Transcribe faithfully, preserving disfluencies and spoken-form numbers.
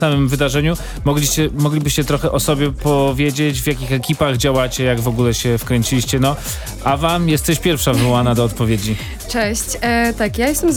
samym wydarzeniu. Mogliście, moglibyście trochę o sobie powiedzieć, w jakich ekipach działacie, jak w ogóle się wkręciliście. No, a wam jesteś pierwsza wywołana do odpowiedzi. Cześć, e, tak, ja jestem